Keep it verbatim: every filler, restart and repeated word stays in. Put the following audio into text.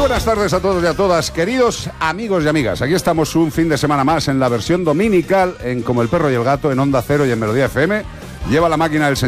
buenas tardes a todos y a todas, queridos amigos y amigas. Aquí estamos un fin de semana más en la versión dominical en Como el Perro y el Gato, en Onda Cero y en Melodía F M. Lleva la máquina del señor